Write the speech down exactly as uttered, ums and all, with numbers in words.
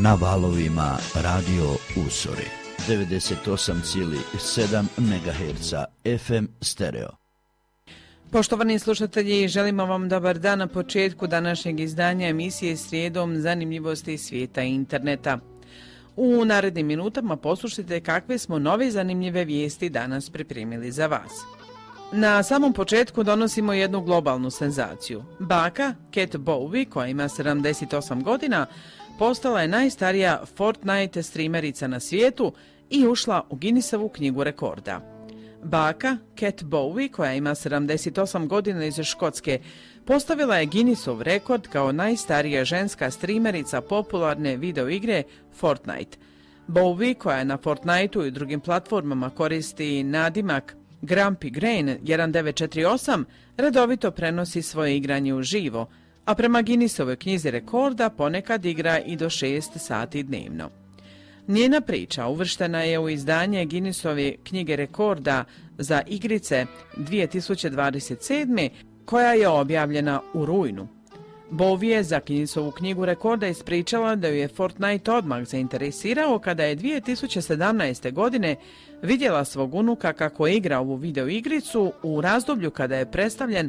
na valovima Radio Usori. devedeset osam zarez sedam megaherca F M stereo. Poštovani slušatelji, želimo vam dobar dan na početku današnjeg izdanja emisije Srijedom zanimljivosti svijeta i interneta. U narednim minutama poslušajte kakve smo nove zanimljive vijesti danas pripremili za vas. Na samom početku donosimo jednu globalnu senzaciju. Baka Cat Bowie, koja ima sedamdeset osam godina, postala je najstarija Fortnite streamerica na svijetu i ušla u Guinnessovu knjigu rekorda. Baka Cat Bowie, koja ima sedamdeset osam godina iz Škotske, postavila je Guinnessov rekord kao najstarija ženska streamerica popularne videoigre Fortnite. Bowie, koja na Fortniteu i drugim platformama koristi nadimak Grumpy Grain jedan devet četiri osam, redovito prenosi svoje igranje uživo, a prema Guinnessovoj knjizi rekorda ponekad igra i do šest sati dnevno. Njena priča uvrštena je u izdanje Guinnessove knjige rekorda za igrice dvije tisuće dvadeset sedme. koja je objavljena u rujnu. Bowie je za Guinnessovu knjigu rekorda ispričala da ju je Fortnite odmah zainteresirao kada je dvije tisuće sedamnaeste. godine vidjela svog unuka kako igra ovu videoigricu u razdoblju kada je predstavljen